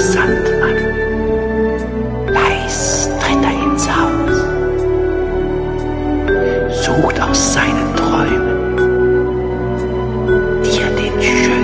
Sandmann. Leis tritt er ins Haus, sucht aus seinen